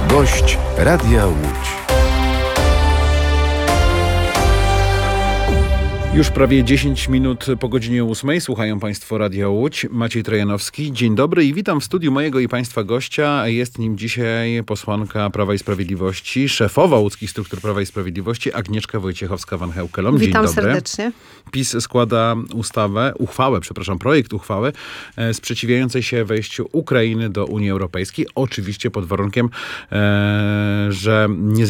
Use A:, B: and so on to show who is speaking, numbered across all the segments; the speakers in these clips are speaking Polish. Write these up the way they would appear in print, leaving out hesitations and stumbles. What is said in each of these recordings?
A: Gość Radia Łódź.
B: Już prawie 10 minut po godzinie 8. Słuchają Państwo Radia Łódź. Maciej Trojanowski. Dzień dobry i witam w studiu mojego i Państwa gościa. Jest nim dzisiaj posłanka Prawa i Sprawiedliwości, szefowa łódzkich struktur Prawa i Sprawiedliwości, Agnieszka Wojciechowska-Van Heukelom. Dzień dobry.
C: Witam serdecznie.
B: PiS składa projekt uchwały sprzeciwiającej się wejściu Ukrainy do Unii Europejskiej. Oczywiście pod warunkiem, że nie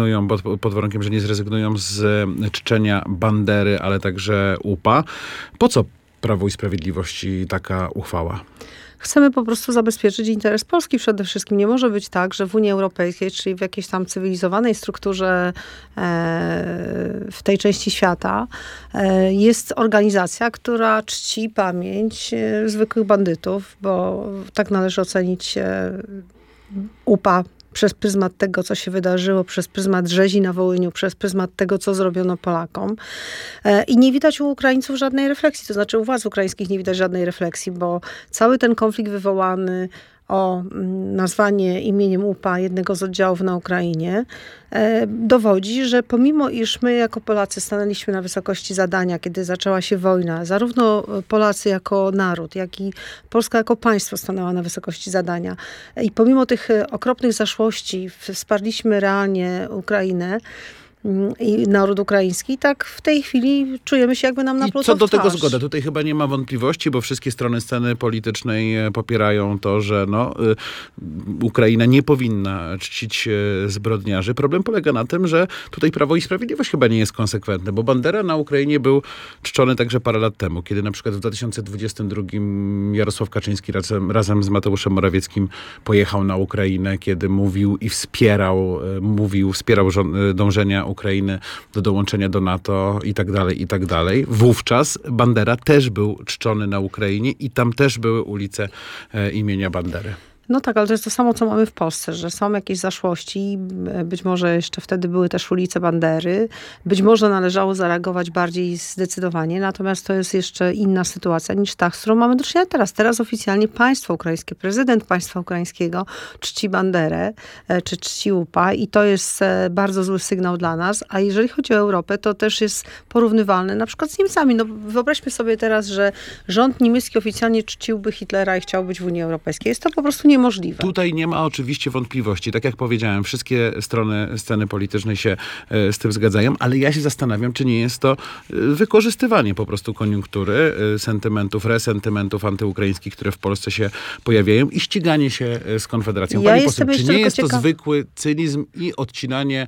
B: zrezygnują z czczenia bandery, ale także UPA. Po co Prawo i Sprawiedliwości taka uchwała?
C: Chcemy po prostu zabezpieczyć interes Polski przede wszystkim. Nie może być tak, że w Unii Europejskiej, czyli w jakiejś tam cywilizowanej strukturze w tej części świata jest organizacja, która czci pamięć zwykłych bandytów, bo tak należy ocenić UPA przez pryzmat tego, co się wydarzyło, przez pryzmat rzezi na Wołyniu, przez pryzmat tego, co zrobiono Polakom. I nie widać u Ukraińców żadnej refleksji, to znaczy u władz ukraińskich nie widać żadnej refleksji, bo cały ten konflikt wywołany o nazwanie imieniem UPA jednego z oddziałów na Ukrainie dowodzi, że pomimo iż my jako Polacy stanęliśmy na wysokości zadania, kiedy zaczęła się wojna, zarówno Polacy jako naród, jak i Polska jako państwo stanęła na wysokości zadania i pomimo tych okropnych zaszłości wsparliśmy realnie Ukrainę i naród ukraiński, tak w tej chwili czujemy się, jakby nam napluto w twarz.
B: I co do tego zgoda? Tutaj chyba nie ma wątpliwości, bo wszystkie strony sceny politycznej popierają to, że Ukraina nie powinna czcić zbrodniarzy. Problem polega na tym, że tutaj Prawo i Sprawiedliwość chyba nie jest konsekwentne, bo Bandera na Ukrainie był czczony także parę lat temu, kiedy na przykład w 2022 Jarosław Kaczyński razem z Mateuszem Morawieckim pojechał na Ukrainę, kiedy mówił i wspierał dążenia Ukrainy do dołączenia do NATO i tak dalej. Wówczas Bandera też był czczony na Ukrainie i tam też były ulice imienia Bandery.
C: No tak, ale to jest to samo, co mamy w Polsce, że są jakieś zaszłości, być może jeszcze wtedy były też ulice Bandery, być może należało zareagować bardziej zdecydowanie, natomiast to jest jeszcze inna sytuacja niż ta, z którą mamy do czynienia teraz. Teraz oficjalnie państwo ukraińskie, prezydent państwa ukraińskiego czci Banderę, czy czci UPA i to jest bardzo zły sygnał dla nas, a jeżeli chodzi o Europę, to też jest porównywalne na przykład z Niemcami. No, wyobraźmy sobie teraz, że rząd niemiecki oficjalnie czciłby Hitlera i chciał być w Unii Europejskiej. Jest to po prostu niemożliwe.
B: Tutaj nie ma oczywiście wątpliwości. Tak jak powiedziałem, wszystkie strony sceny politycznej się z tym zgadzają, ale ja się zastanawiam, czy nie jest to wykorzystywanie po prostu koniunktury, resentymentów antyukraińskich, które w Polsce się pojawiają i ściganie się z Konfederacją. Pani poseł, czy nie jest to zwykły cynizm i odcinanie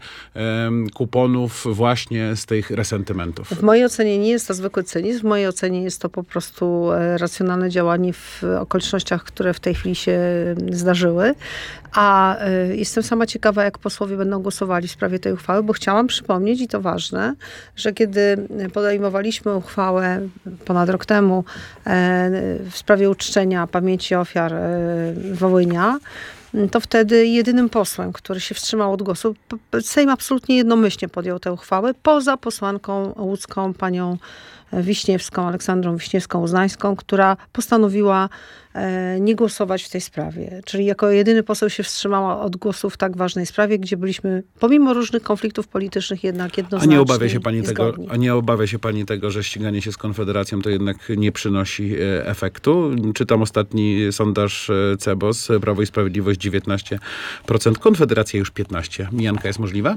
B: kuponów właśnie z tych resentymentów?
C: W mojej ocenie nie jest to zwykły cynizm. W mojej ocenie jest to po prostu racjonalne działanie w okolicznościach, które w tej chwili się zdarzyły. A jestem sama ciekawa, jak posłowie będą głosowali w sprawie tej uchwały, bo chciałam przypomnieć, i to ważne, że kiedy podejmowaliśmy uchwałę ponad rok temu w sprawie uczczenia pamięci ofiar Wołynia, to wtedy jedynym posłem, który się wstrzymał od głosu, Sejm absolutnie jednomyślnie podjął tę uchwałę, poza posłanką łódzką, panią Wiśniewską, Aleksandrą Wiśniewską-Uznańską, która postanowiła nie głosować w tej sprawie. Czyli jako jedyny poseł się wstrzymała od głosu w tak ważnej sprawie, gdzie byliśmy, pomimo różnych konfliktów politycznych, jednak jednoznacznie
B: nie obawia się pani tego, że ściganie się z Konfederacją to jednak nie przynosi efektu? Czytam ostatni sondaż CEBOS, Prawo i Sprawiedliwość 19%, Konfederacja już 15%. Mijanka jest możliwa?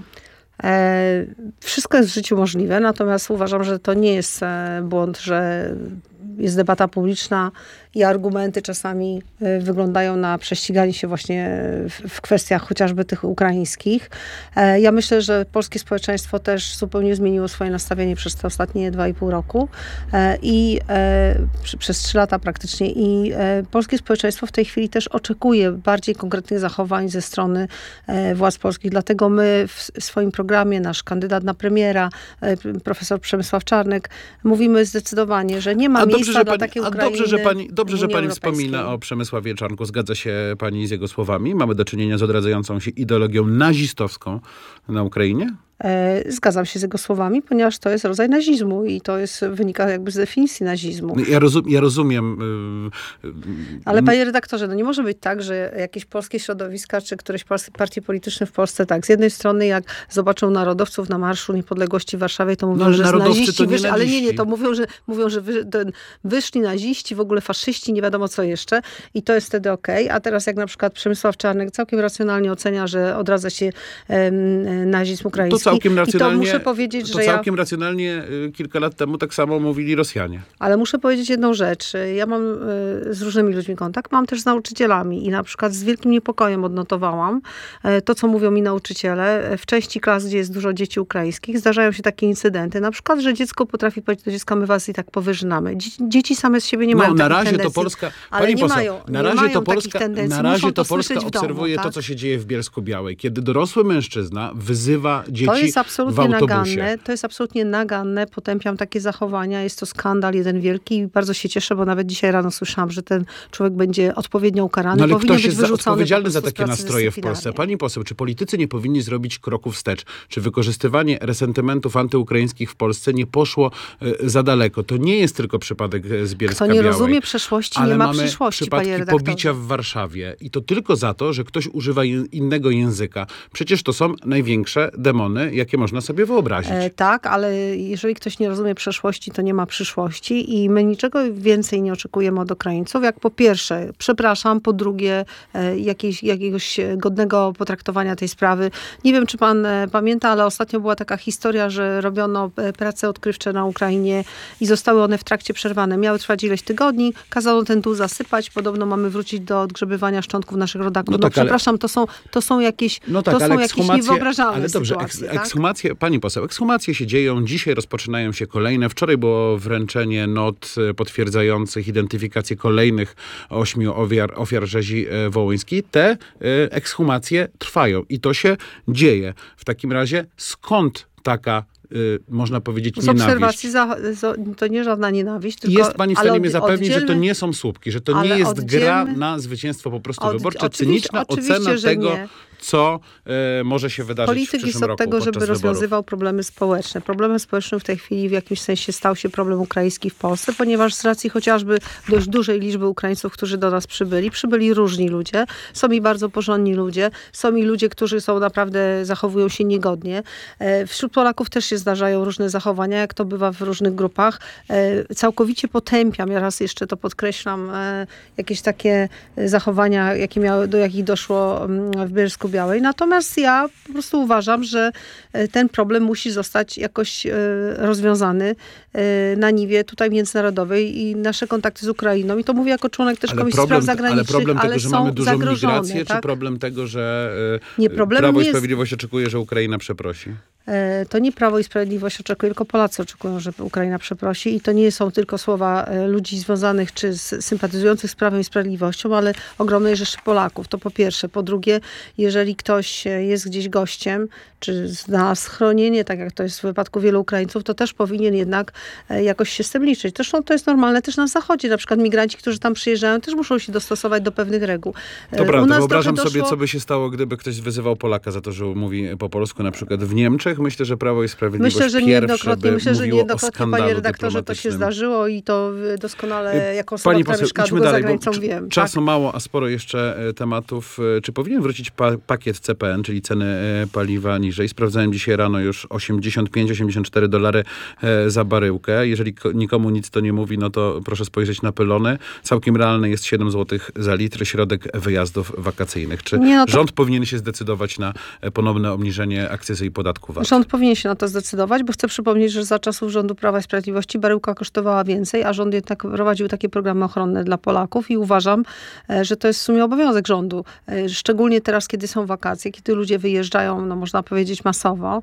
C: Wszystko jest w życiu możliwe, natomiast uważam, że to nie jest błąd, że jest debata publiczna i argumenty czasami wyglądają na prześciganie się właśnie w kwestiach chociażby tych ukraińskich. Ja myślę, że polskie społeczeństwo też zupełnie zmieniło swoje nastawienie przez te ostatnie 2,5 roku i przez 3 lata praktycznie. I polskie społeczeństwo w tej chwili też oczekuje bardziej konkretnych zachowań ze strony władz polskich. Dlatego my w swoim programie, nasz kandydat na premiera, profesor Przemysław Czarnek, mówimy zdecydowanie, że nie ma miejsca dla takiej Ukrainy.
B: Dobrze, że pani wspomina o Przemysławie Czarnku. Zgadza się pani z jego słowami? Mamy do czynienia z odradzającą się ideologią nazistowską na Ukrainie?
C: Zgadzam się z jego słowami, ponieważ to jest rodzaj nazizmu i to wynika jakby z definicji nazizmu.
B: Ja rozumiem.
C: Ale panie redaktorze, no nie może być tak, że jakieś polskie środowiska, czy któreś partie polityczne w Polsce, tak, z jednej strony jak zobaczą narodowców na Marszu Niepodległości w Warszawie, to mówią, że naziści wyszli, ale nie, to mówią, że wyszli naziści, w ogóle faszyści, nie wiadomo co jeszcze i to jest wtedy okej. A teraz jak na przykład Przemysław Czarnek całkiem racjonalnie ocenia, że odradza się nazizm ukraiński.
B: To całkiem racjonalnie,
C: I to muszę powiedzieć, że
B: całkiem racjonalnie kilka lat temu tak samo mówili Rosjanie.
C: Ale muszę powiedzieć jedną rzecz. Ja mam z różnymi ludźmi kontakt, mam też z nauczycielami i na przykład z wielkim niepokojem odnotowałam to, co mówią mi nauczyciele. W części klas, gdzie jest dużo dzieci ukraińskich, zdarzają się takie incydenty. Na przykład, że dziecko potrafi powiedzieć do dziecka, my was i tak powyżynamy. Dzieci same z siebie nie mają takich tendencji.
B: To Polska,
C: ale
B: nie mają
C: tendencji.
B: Na razie to
C: Polska
B: obserwuje
C: domu, tak?
B: to, co się dzieje w Bielsku-Białej. Kiedy dorosły mężczyzna wyzywa dzieci
C: to jest absolutnie
B: w autobusie.
C: naganne. To jest absolutnie naganne. Potępiam takie zachowania. Jest to skandal jeden wielki i bardzo się cieszę, bo nawet dzisiaj rano słyszałam, że ten człowiek będzie odpowiednio ukarany.
B: Ale
C: powinien
B: ktoś
C: być
B: jest
C: odpowiedzialny
B: za takie nastroje w Polsce. Pani poseł, czy politycy nie powinni zrobić kroku wstecz? Czy wykorzystywanie resentymentów antyukraińskich w Polsce nie poszło za daleko? To nie jest tylko przypadek z Bielska-Białej.
C: Kto nie rozumie przeszłości, nie ma przyszłości, panie redaktorze.
B: Ale mamy pobicia w Warszawie i to tylko za to, że ktoś używa innego języka. Przecież to są największe demony, jakie można sobie wyobrazić.
C: Tak, ale jeżeli ktoś nie rozumie przeszłości, to nie ma przyszłości i my niczego więcej nie oczekujemy od Ukraińców, jak po pierwsze, przepraszam, po drugie, jakiegoś godnego potraktowania tej sprawy. Nie wiem, czy pan pamięta, ale ostatnio była taka historia, że robiono prace odkrywcze na Ukrainie i zostały one w trakcie przerwane. Miały trwać ileś tygodni, kazano ten dół zasypać, podobno mamy wrócić do odgrzebywania szczątków naszych rodaków.
B: No tak,
C: przepraszam, to są jakieś niewyobrażalne sytuacje.
B: Ekshumacje, pani poseł, ekshumacje się dzieją, dzisiaj rozpoczynają się kolejne. Wczoraj było wręczenie not potwierdzających identyfikację kolejnych 8 ofiar rzezi wołyńskiej. Te ekshumacje trwają i to się dzieje. W takim razie skąd taka można powiedzieć,
C: z obserwacji to nie żadna nienawiść. Tylko,
B: jest pani w stanie mnie zapewnić, że to nie są słupki, że to nie jest gra na zwycięstwo po prostu wyborcze, cyniczna ocena tego, co może się wydarzyć w przyszłym roku.
C: Polityk jest od tego, żeby rozwiązywał problemy społeczne. Problemem społecznym w tej chwili w jakimś sensie stał się problem ukraiński w Polsce, ponieważ z racji chociażby dość dużej liczby Ukraińców, którzy do nas przybyli różni ludzie. Są i bardzo porządni ludzie. Są i ludzie, którzy zachowują się niegodnie. Wśród Polaków też się zdarzają różne zachowania, jak to bywa w różnych grupach. Całkowicie potępiam, ja raz jeszcze to podkreślam, jakieś takie zachowania, do jakich doszło w Bielsku-Białej. Natomiast ja po prostu uważam, że ten problem musi zostać jakoś rozwiązany na niwie tutaj międzynarodowej i nasze kontakty z Ukrainą. I to mówię jako członek też Komisji Spraw Zagranicznych,
B: ale problem tego, że mamy dużą migrację,
C: tak?
B: czy problem tego, że
C: problem
B: Prawo i Sprawiedliwość oczekuje, że Ukraina przeprosi?
C: To nie Prawo i Sprawiedliwość oczekuje, tylko Polacy oczekują, że Ukraina przeprosi i to nie są tylko słowa ludzi związanych czy sympatyzujących z Prawem i Sprawiedliwością, ale ogromnej rzeszy Polaków. To po pierwsze. Po drugie, jeżeli ktoś jest gdzieś gościem, czy zna schronienie, tak jak to jest w wypadku wielu Ukraińców, to też powinien jednak jakoś się z tym liczyć. Zresztą to jest normalne też na Zachodzie. Na przykład migranci, którzy tam przyjeżdżają, też muszą się dostosować do pewnych reguł.
B: To prawda. Wyobrażam sobie, co by się stało, gdyby ktoś wyzywał Polaka za to, że mówi po polsku, na przykład w Niemczech. Myślę, że Prawo i Sprawiedliwość
C: Myślę, że niejednokrotnie, panie redaktorze, to się zdarzyło i to doskonale jako osoba, która mieszka długo za granicą, wiem.
B: Czasu mało, a sporo jeszcze tematów. Czy powinien wrócić pakiet CPN, czyli ceny paliwa niżej? Sprawdzałem dzisiaj rano już $85-84 za baryłkę. Jeżeli nikomu nic to nie mówi, no to proszę spojrzeć na pylony. Całkiem realne jest 7 zł za litr, środek wyjazdów wakacyjnych. Czy rząd powinien się zdecydować na ponowne obniżenie akcyzy i podatku VAT?
C: Rząd powinien się na to zdecydować, bo chcę przypomnieć, że za czasów rządu Prawa i Sprawiedliwości baryłka kosztowała więcej, a rząd jednak prowadził takie programy ochronne dla Polaków i uważam, że to jest w sumie obowiązek rządu. Szczególnie teraz, kiedy są wakacje, kiedy ludzie wyjeżdżają, no można powiedzieć masowo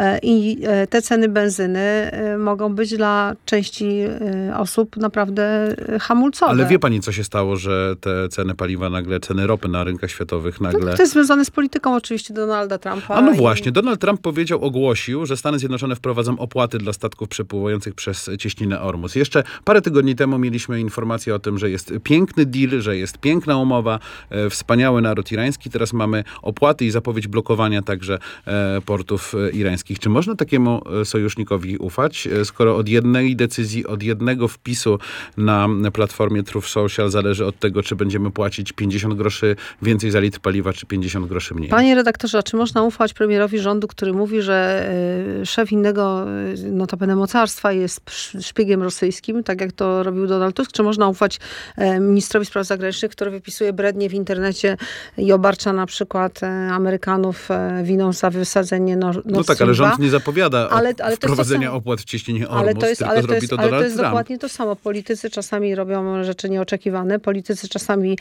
C: i te ceny benzyny mogą być dla części osób naprawdę hamulcowe.
B: Ale wie pani, co się stało, że te ceny paliwa nagle, ceny ropy na rynkach światowych nagle...
C: To jest związane z polityką oczywiście Donalda Trumpa.
B: A no właśnie, Donald Trump powiedział ogłosił, że Stany Zjednoczone wprowadzą opłaty dla statków przepływających przez cieśninę Ormus. Jeszcze parę tygodni temu mieliśmy informację o tym, że jest piękny deal, że jest piękna umowa, wspaniały naród irański. Teraz mamy opłaty i zapowiedź blokowania także portów irańskich. Czy można takiemu sojusznikowi ufać, skoro od jednej decyzji, od jednego wpisu na platformie Truth Social zależy od tego, czy będziemy płacić 50 groszy więcej za litr paliwa, czy 50 groszy mniej?
C: Panie redaktorze, a czy można ufać premierowi rządu, który mówi, że szef innego, notabene mocarstwa jest szpiegiem rosyjskim, tak jak to robił Donald Tusk? Czy można ufać ministrowi spraw zagranicznych, który wypisuje brednie w internecie i obarcza na przykład Amerykanów winą za wysadzenie Nord Stream 2?
B: No tak, ale rząd nie zapowiada wprowadzenia
C: to
B: opłat w cieśninie Ormus, tylko zrobi to Donald Trump.
C: Ale to jest dokładnie to samo. Politycy czasami robią rzeczy nieoczekiwane, politycy czasami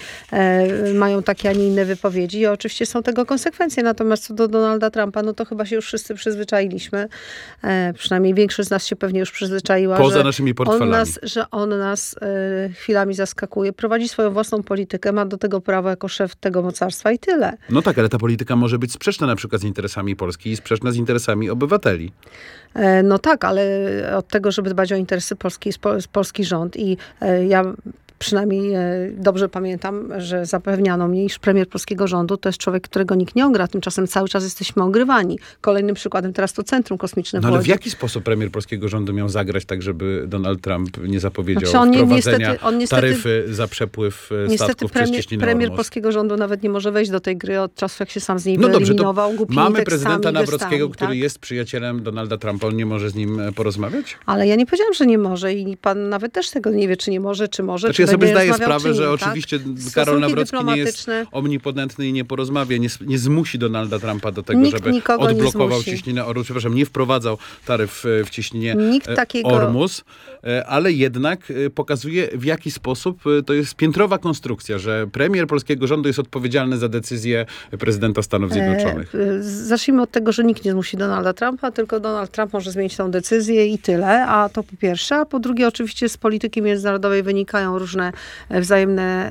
C: mają takie, a nie inne wypowiedzi i oczywiście są tego konsekwencje. Natomiast co do Donalda Trumpa, no to chyba się już wszyscy przyzwyczailiśmy. Przynajmniej większość z nas się pewnie już przyzwyczaiła,
B: poza naszymi portfelami.
C: On nas chwilami zaskakuje. Prowadzi swoją własną politykę, ma do tego prawo jako szef tego mocarstwa i tyle.
B: No tak, ale ta polityka może być sprzeczna na przykład z interesami Polski i sprzeczna z interesami obywateli.
C: No tak, ale od tego, żeby dbać o interesy Polski, jest polski rząd i ja przynajmniej dobrze pamiętam, że zapewniano mnie, iż premier polskiego rządu to jest człowiek, którego nikt nie ogra. Tymczasem cały czas jesteśmy ogrywani. Kolejnym przykładem teraz to Centrum Kosmiczne w Łodzi.
B: Ale w jaki sposób premier polskiego rządu miał zagrać tak, żeby Donald Trump nie zapowiedział wprowadzenia taryfy za przepływ statków przez cieśninę Ormus?
C: Premier polskiego rządu nawet nie może wejść do tej gry od czasu, jak się sam z niej wyeliminował.
B: Mamy prezydenta Nawrockiego, który jest przyjacielem Donalda Trumpa. On nie może z nim porozmawiać?
C: Ale ja nie powiedziałam, że nie może i pan nawet też tego nie wie, czy nie może, czy może.
B: Znaczy, ja sobie zdaję sprawę, że
C: tak?
B: oczywiście Karol Nawrocki nie jest omnipotentny i nie porozmawia, nie zmusi Donalda Trumpa do tego, żeby odblokował cieśninę Ormus. Przepraszam, nie wprowadzał taryf w cieśninie Ormus, ale jednak pokazuje, w jaki sposób to jest piętrowa konstrukcja, że premier polskiego rządu jest odpowiedzialny za decyzję prezydenta Stanów Zjednoczonych.
C: Zacznijmy od tego, że nikt nie zmusi Donalda Trumpa, tylko Donald Trump może zmienić tą decyzję i tyle, a to po pierwsze. A po drugie, oczywiście z polityki międzynarodowej wynikają różne wzajemne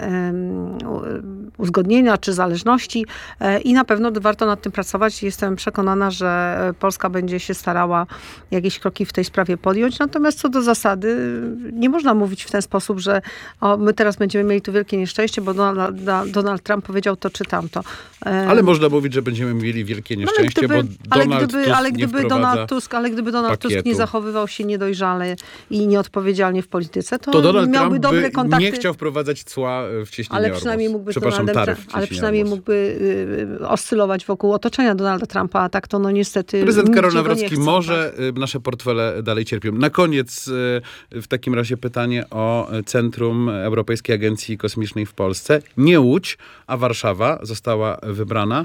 C: uzgodnienia czy zależności i na pewno warto nad tym pracować. Jestem przekonana, że Polska będzie się starała jakieś kroki w tej sprawie podjąć. Natomiast co do zasady, nie można mówić w ten sposób, że my teraz będziemy mieli tu wielkie nieszczęście, bo Donald Trump powiedział to czy tamto.
B: Ale można mówić, że będziemy mieli wielkie nieszczęście, bo
C: gdyby Donald Tusk nie zachowywał się niedojrzale i nieodpowiedzialnie w polityce,
B: to Donald
C: miałby
B: Trump
C: dobre kontakty.
B: Nie chciał wprowadzać cła w cieśninie Ormus.
C: Ale przynajmniej mógłby oscylować wokół otoczenia Donalda Trumpa, a tak to no niestety
B: prezydent Karol Nawrocki może, nasze portfele dalej cierpią. Na koniec w takim razie pytanie o Centrum Europejskiej Agencji Kosmicznej w Polsce. Nie Łódź, a Warszawa została wybrana.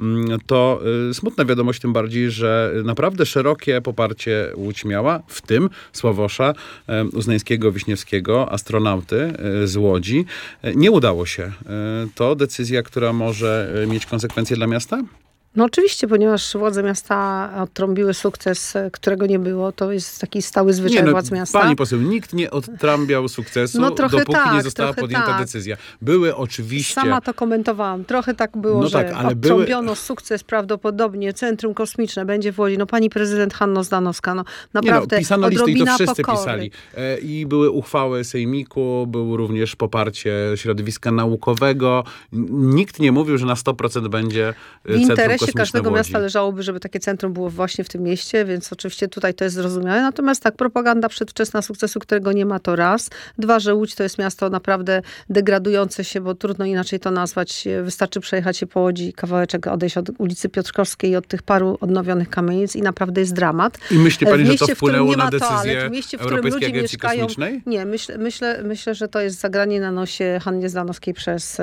B: To smutna wiadomość, tym bardziej, że naprawdę szerokie poparcie Łódź miała, w tym Sławosza Uznańskiego, Wiśniewskiego, astronauty z Łodzi. Nie udało się. To decyzja, która może mieć konsekwencje dla miasta?
C: No oczywiście, ponieważ władze miasta odtrąbiły sukces, którego nie było. To jest taki stały zwyczaj władz miasta.
B: Pani poseł, nikt nie odtrąbiał sukcesu, dopóki nie została podjęta decyzja. Były oczywiście...
C: Sama to komentowałam. Trochę tak było, że odtrąbiono sukces prawdopodobnie. Centrum Kosmiczne będzie w Łodzi. No pani prezydent Hanno Zdanowska, naprawdę
B: pisano listy i to wszyscy
C: pokory.
B: pisali. I były uchwały sejmiku, było również poparcie środowiska naukowego. Nikt nie mówił, że na 100% będzie Centrum Kosmiczne
C: każdego miasta leżałoby, żeby takie centrum było właśnie w tym mieście, więc oczywiście tutaj to jest zrozumiałe. Natomiast tak, propaganda przedwczesna sukcesu, którego nie ma, to raz. Dwa, że Łódź to jest miasto naprawdę degradujące się, bo trudno inaczej to nazwać. Wystarczy przejechać się po Łodzi, kawałeczek odejść od ulicy Piotrkowskiej i od tych paru odnowionych kamienic i naprawdę jest dramat.
B: I myśli pani,
C: mieście,
B: że to wpłynęło na decyzję
C: toalet, w mieście, w którym ludzie mieszkają,
B: Kosmicznej?
C: Nie, myślę, że to jest zagranie na nosie Hannie Zdanowskiej przez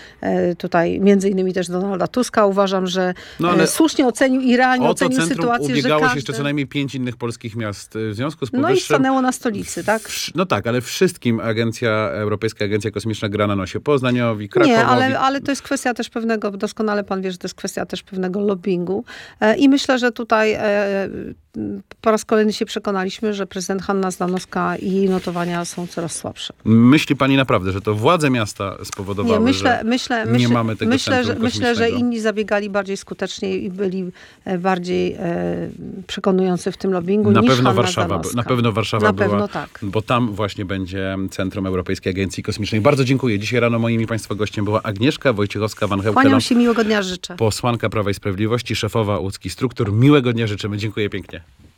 C: tutaj między innymi też Donalda Tuska. Uważam, że słusznie ocenił Iran, ocenił sytuację, że
B: ubiegało się jeszcze co najmniej 5 innych polskich miast. W związku z powyższym...
C: No i stanęło na stolicy, tak?
B: No tak, ale wszystkim Europejska Agencja Kosmiczna gra na nosie. Poznaniowi, Krakowowi.
C: Nie, ale to jest kwestia też pewnego, doskonale pan wie, że to jest kwestia też pewnego lobbingu. I myślę, że tutaj po raz kolejny się przekonaliśmy, że prezydent Hanna Zdanowska i jej notowania są coraz słabsze.
B: Myśli pani naprawdę, że to władze miasta spowodowały, że nie mamy tego centrum kosmicznego?
C: Myślę, że inni zabiegali bardziej skutecznie i byli bardziej przekonujący w tym lobbingu niż Hanna Zdanowska.
B: Na pewno Warszawa była,
C: pewno tak.
B: Bo tam właśnie będzie Centrum Europejskiej Agencji Kosmicznej. Bardzo dziękuję. Dzisiaj rano moim i państwa gościem była Agnieszka Wojciechowska-Van Heukelom.
C: Kłaniam się, miłego dnia życzę.
B: Posłanka Prawa i Sprawiedliwości, szefowa łódzkich struktur. Miłego dnia życzymy. Dziękuję pięknie.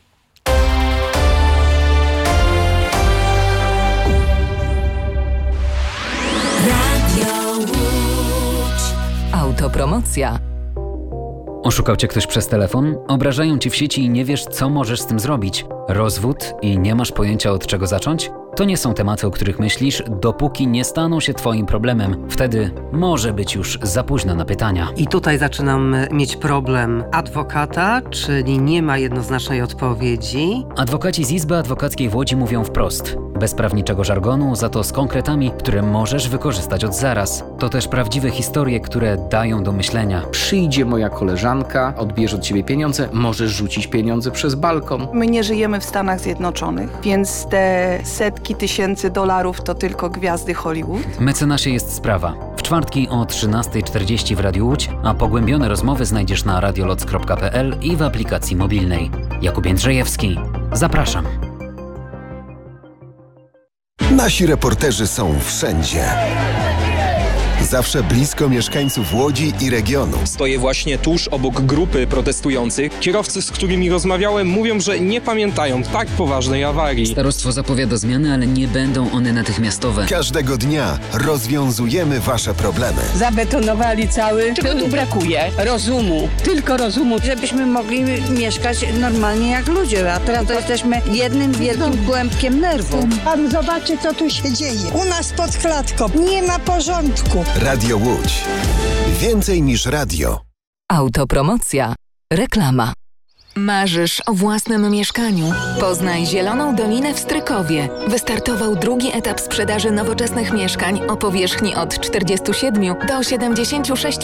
D: Autopromocja. Oszukał cię ktoś przez telefon? Obrażają cię w sieci i nie wiesz, co możesz z tym zrobić? Rozwód i nie masz pojęcia, od czego zacząć? To nie są tematy, o których myślisz, dopóki nie staną się twoim problemem. Wtedy może być już za późno na pytania.
E: I tutaj zaczynam mieć problem adwokata, czyli nie ma jednoznacznej odpowiedzi.
D: Adwokaci z Izby Adwokackiej w Łodzi mówią wprost. Bez prawniczego żargonu, za to z konkretami, które możesz wykorzystać od zaraz. To też prawdziwe historie, które dają do myślenia.
F: Przyjdzie moja koleżanka, odbierze od ciebie pieniądze, możesz rzucić pieniądze przez balkon.
G: My nie żyjemy w Stanach Zjednoczonych, więc te setki tysięcy dolarów to tylko gwiazdy Hollywood.
D: Mecenasie jest sprawa. W czwartki o 13:40 w Radiu Łódź, a pogłębione rozmowy znajdziesz na radioloc.pl i w aplikacji mobilnej. Jakub Jędrzejewski. Zapraszam.
H: Nasi reporterzy są wszędzie. Zawsze blisko mieszkańców Łodzi i regionu.
I: Stoję właśnie tuż obok grupy protestujących. Kierowcy, z którymi rozmawiałem, mówią, że nie pamiętają tak poważnej awarii.
D: Starostwo zapowiada zmiany, ale nie będą one natychmiastowe.
H: Każdego dnia rozwiązujemy wasze problemy.
J: Zabetonowali cały. Czego tu brakuje? Rozumu. Tylko rozumu.
K: Żebyśmy mogli mieszkać normalnie jak ludzie, a teraz to jesteśmy jednym wielkim kłębkiem nerwów.
J: Pan zobaczy, co tu się dzieje. U nas pod klatką nie ma porządku.
H: Radio Łódź. Więcej niż radio.
D: Autopromocja. Reklama.
L: Marzysz o własnym mieszkaniu? Poznaj Zieloną Dolinę w Strykowie. Wystartował drugi etap sprzedaży nowoczesnych mieszkań o powierzchni od 47 do 76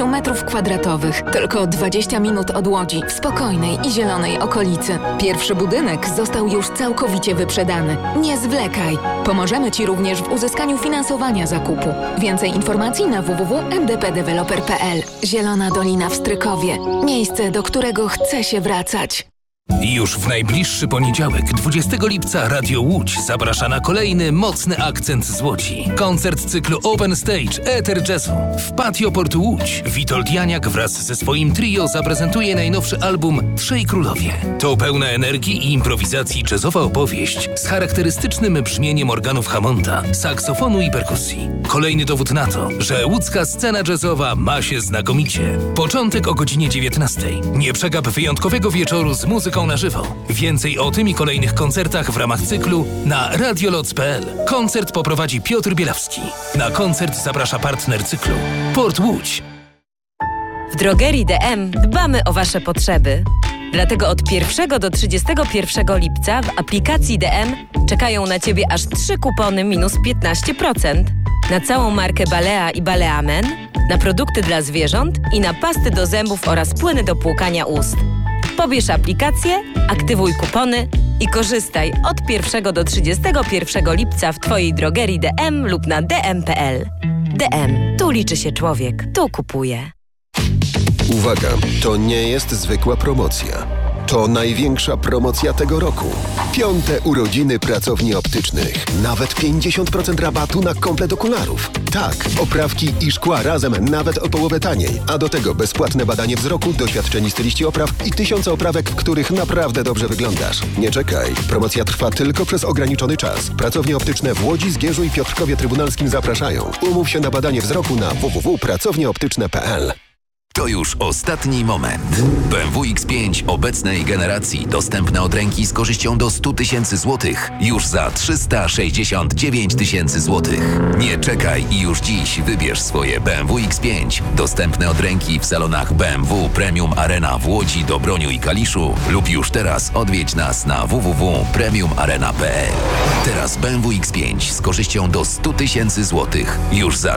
L: m2. Tylko 20 minut od Łodzi, w spokojnej i zielonej okolicy. Pierwszy budynek został już całkowicie wyprzedany. Nie zwlekaj! Pomożemy Ci również w uzyskaniu finansowania zakupu. Więcej informacji na www.mdpdeveloper.pl. Zielona Dolina w Strykowie. Miejsce, do którego chce się wracać.
M: Już w najbliższy poniedziałek, 20 lipca, Radio Łódź zaprasza na kolejny mocny akcent z Łodzi. Koncert cyklu Open Stage Eter Jazzu. W Patio Portu Łódź Witold Janiak wraz ze swoim trio zaprezentuje najnowszy album Trzej Królowie. To pełna energii i improwizacji jazzowa opowieść z charakterystycznym brzmieniem organów Hammonda, saksofonu i perkusji. Kolejny dowód na to, że łódzka scena jazzowa ma się znakomicie. Początek o godzinie 19. Nie przegap wyjątkowego wieczoru z muzyką na żywo. Więcej o tym i kolejnych koncertach w ramach cyklu na radioloc.pl. Koncert poprowadzi Piotr Bielawski. Na koncert zaprasza partner cyklu Port Łódź.
N: W drogerii DM dbamy o Wasze potrzeby. Dlatego od 1 do 31 lipca w aplikacji DM czekają na Ciebie aż 3 kupony minus 15%. Na całą markę Balea i Balea Men, na produkty dla zwierząt i na pasty do zębów oraz płyny do płukania ust. Pobierz aplikację, aktywuj kupony i korzystaj od 1 do 31 lipca w Twojej drogerii DM lub na dm.pl. DM. Tu liczy się człowiek. Tu kupuje.
H: Uwaga, to nie jest zwykła promocja. To największa promocja tego roku. 5. urodziny pracowni optycznych. Nawet 50% rabatu na komplet okularów. Tak, oprawki i szkła razem nawet o połowę taniej. A do tego bezpłatne badanie wzroku, doświadczeni styliści opraw i 1000 oprawek, w których naprawdę dobrze wyglądasz. Nie czekaj. Promocja trwa tylko przez ograniczony czas. Pracownie optyczne w Łodzi, Zgierzu i Piotrkowie Trybunalskim zapraszają. Umów się na badanie wzroku na www.pracownieoptyczne.pl.
A: To już ostatni moment. BMW X5 obecnej generacji dostępne od ręki z korzyścią do 100 000 złotych już za 369 000 złotych. Nie czekaj i już dziś wybierz swoje BMW X5 dostępne od ręki w salonach BMW Premium Arena w Łodzi, Dobroniu i Kaliszu lub już teraz odwiedź nas na www.premiumarena.pl. Teraz BMW X5 z korzyścią do 100 000 złotych już za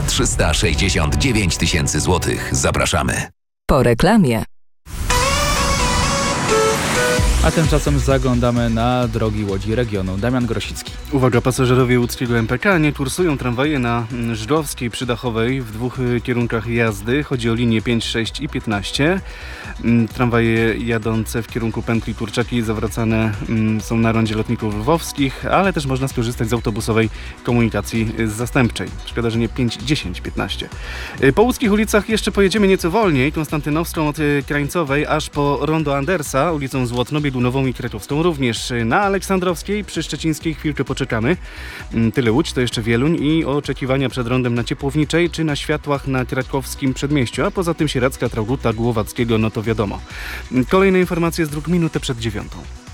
A: 369 000 złotych. Zapraszamy.
D: Po reklamie.
O: A tymczasem zaglądamy na drogi Łodzi regionu. Damian Grosicki.
P: Uwaga, pasażerowie łódzkiego MPK, nie kursują tramwaje na Żdżowskiej przy Dachowej w dwóch kierunkach jazdy. Chodzi o linie 5, 6 i 15. Tramwaje jadące w kierunku pętli Turczaki zawracane są na rondzie lotników lwowskich, ale też można skorzystać z autobusowej komunikacji zastępczej. Szkoda, że nie 5, 10, 15. Po łódzkich ulicach jeszcze pojedziemy nieco wolniej, Konstantynowską od Krańcowej aż po rondo Andersa, ulicą Złotno-Biedunową i Krakowską. Również na Aleksandrowskiej, przy Szczecińskiej chwilkę poczekamy. Tyle Łódź, to jeszcze Wieluń i oczekiwania przed rondem na Ciepłowniczej czy na światłach na Krakowskim Przedmieściu, a poza tym Sieradzka, Traugutta, Głowackiego, no to wiadomo. Kolejne informacje z dróg minutę przed 9.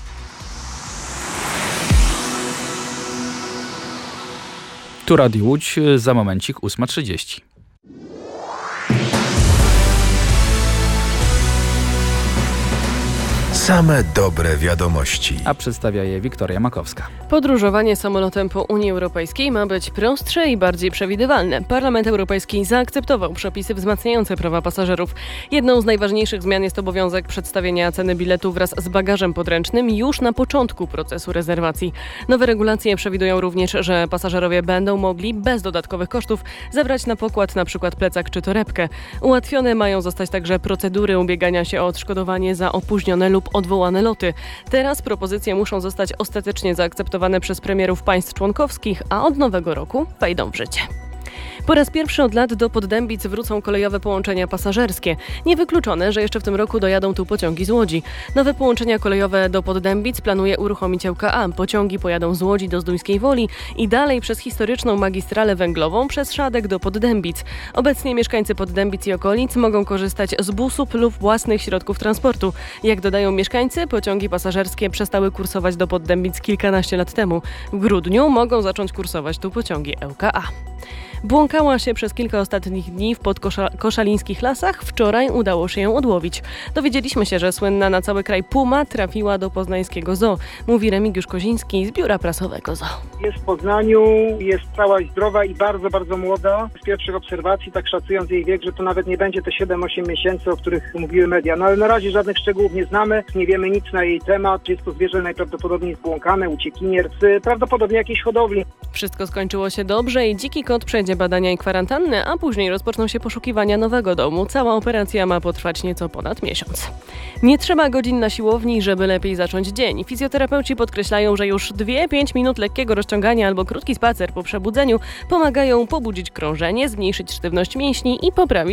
O: Tu Radio Łódź, za momencik 8:30.
A: Same dobre wiadomości.
O: A przedstawia je Wiktoria Makowska.
Q: Podróżowanie samolotem po Unii Europejskiej ma być prostsze i bardziej przewidywalne. Parlament Europejski zaakceptował przepisy wzmacniające prawa pasażerów. Jedną z najważniejszych zmian jest obowiązek przedstawienia ceny biletu wraz z bagażem podręcznym już na początku procesu rezerwacji. Nowe regulacje przewidują również, że pasażerowie będą mogli bez dodatkowych kosztów zabrać na pokład np. plecak czy torebkę. Ułatwione mają zostać także procedury ubiegania się o odszkodowanie za opóźnione lub odwołane loty. Teraz propozycje muszą zostać ostatecznie zaakceptowane przez premierów państw członkowskich, a od nowego roku wejdą w życie. Po raz pierwszy od lat do Poddębic wrócą kolejowe połączenia pasażerskie. Niewykluczone, że jeszcze w tym roku dojadą tu pociągi z Łodzi. Nowe połączenia kolejowe do Poddębic planuje uruchomić LKA. Pociągi pojadą z Łodzi do Zduńskiej Woli i dalej przez historyczną magistralę węglową przez Szadek do Poddębic. Obecnie mieszkańcy Poddębic i okolic mogą korzystać z busów lub własnych środków transportu. Jak dodają mieszkańcy, pociągi pasażerskie przestały kursować do Poddębic kilkanaście lat temu. W grudniu mogą zacząć kursować tu pociągi LKA. Błąkała się przez kilka ostatnich dni w podkoszalińskich lasach. Wczoraj udało się ją odłowić. Dowiedzieliśmy się, że słynna na cały kraj puma trafiła do poznańskiego zoo, mówi Remigiusz Koziński z biura prasowego zoo.
R: Jest w Poznaniu, jest cała zdrowa i bardzo, bardzo młoda. Z pierwszych obserwacji, tak szacując jej wiek, że to nawet nie będzie te 7-8 miesięcy, o których mówiły media. No ale na razie żadnych szczegółów nie znamy, nie wiemy nic na jej temat. Jest to zwierzę najprawdopodobniej zbłąkane, uciekinier z prawdopodobnie jakiejś hodowli.
Q: Wszystko skończyło się dobrze i dziki kot przejdzie badania i kwarantannę, a później rozpoczną się poszukiwania nowego domu. Cała operacja ma potrwać nieco ponad miesiąc. Nie trzeba godzin na siłowni, żeby lepiej zacząć dzień. Fizjoterapeuci podkreślają, że już 2-5 minut lekkiego rozciągania albo krótki spacer po przebudzeniu pomagają pobudzić krążenie, zmniejszyć sztywność mięśni i poprawić